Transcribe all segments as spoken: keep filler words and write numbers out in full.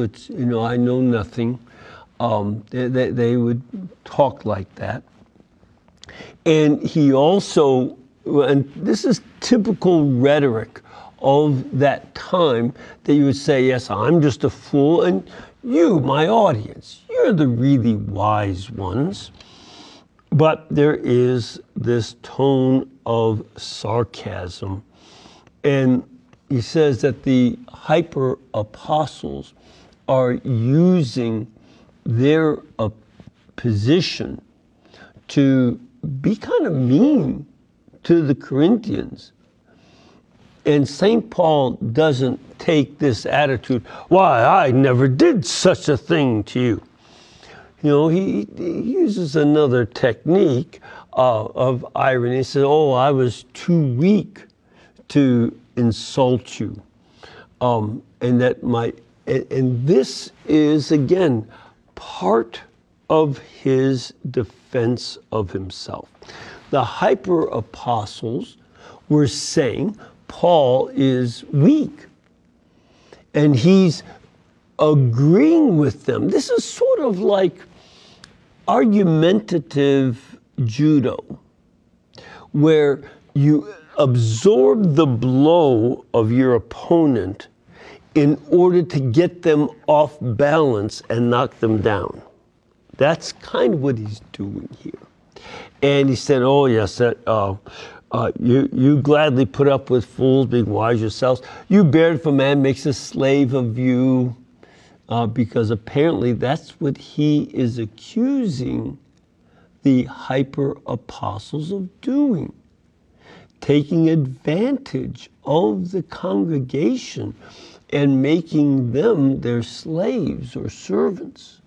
it's, you know, I know nothing. Um, they, they, they would talk like that. And he also, and this is typical rhetoric of that time, that you would say, yes, I'm just a fool, and you, my audience, you're the really wise ones. But there is this tone of sarcasm. And he says that the hyper apostles are using their uh, position to be kind of mean to the Corinthians. And Saint Paul doesn't take this attitude, why, I never did such a thing to you. You know, he, he uses another technique uh, of irony. He says, oh, I was too weak to insult you. Um, and that my, and, and this is, again, part of his defense of himself. The hyper apostles were saying Paul is weak, and he's agreeing with them. This is sort of like argumentative judo, where you absorb the blow of your opponent in order to get them off balance and knock them down. That's kind of what he's doing here. And he said, oh, yes, that, uh, uh, you, you gladly put up with fools, being wise yourselves. You bear it if a man makes a slave of you, uh, because apparently that's what he is accusing the hyper apostles of doing, taking advantage of the congregation and making them their slaves or servants.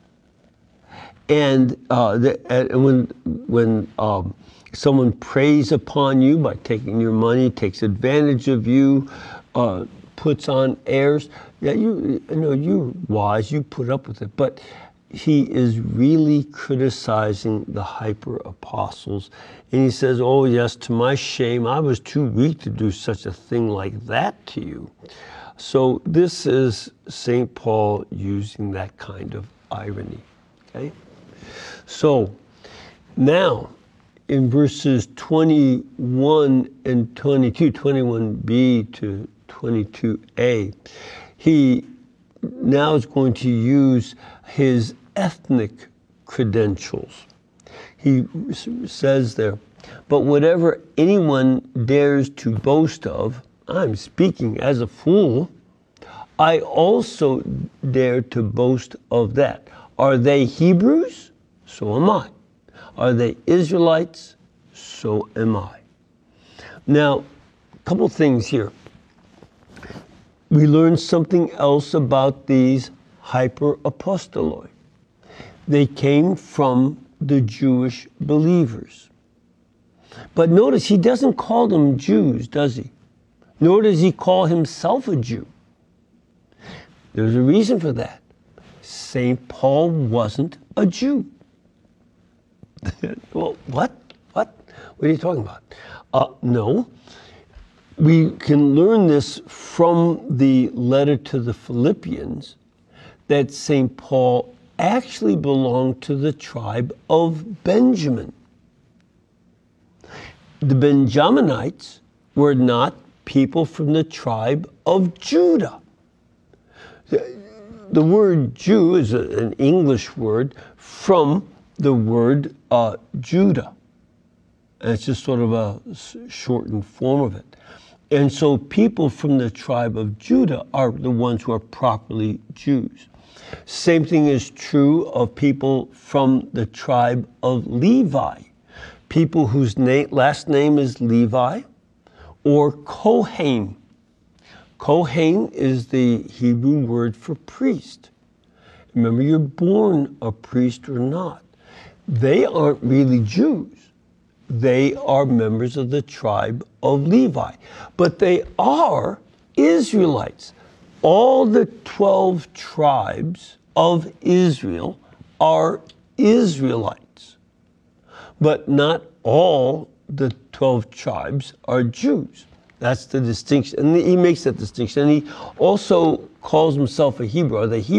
And, uh, the, and when, when um, someone preys upon you by taking your money, takes advantage of you, uh, puts on airs, yeah, you, you know, you're wise, you put up with it. But he is really criticizing the hyper apostles. And he says, oh, yes, to my shame, I was too weak to do such a thing like that to you. So this is Saint Paul using that kind of irony, okay? So now in verses twenty-one and twenty-two, twenty-one b to twenty-two a, he now is going to use his ethnic credentials. He says there, but whatever anyone dares to boast of, I'm speaking as a fool, I also dare to boast of that. Are they Hebrews? So am I. Are they Israelites? So am I. Now, a couple things here. We learned something else about these hyper-apostoloi. They came from the Jewish believers. But notice he doesn't call them Jews, does he? Nor does he call himself a Jew. There's a reason for that. Saint Paul wasn't a Jew. Well, what? What? What are you talking about? Uh, no. We can learn this from the letter to the Philippians, that Saint Paul actually belonged to the tribe of Benjamin. The Benjaminites were not people from the tribe of Judah. The, the word Jew is a, an English word from the word uh, Judah. And it's just sort of a shortened form of it. And so people from the tribe of Judah are the ones who are properly Jews. Same thing is true of people from the tribe of Levi. People whose name, last name is Levi, or Kohen. Kohen is the Hebrew word for priest. Remember, you're born a priest or not. They aren't really Jews. They are members of the tribe of Levi. But they are Israelites. All the twelve tribes of Israel are Israelites. But not all the twelve tribes are Jews. That's the distinction. And he makes that distinction. And he also calls himself a Hebrew. Are they Hebrew?